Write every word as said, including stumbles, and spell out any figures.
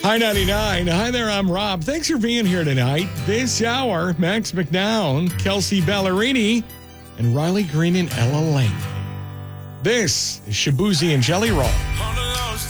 Hi ninety-nine. Hi there, I'm Rob. Thanks for being here tonight. This hour, Max McNown, Kelsey Ballerini, and Riley Green and Ella Lane. This is Shabuzi and Jelly Roll.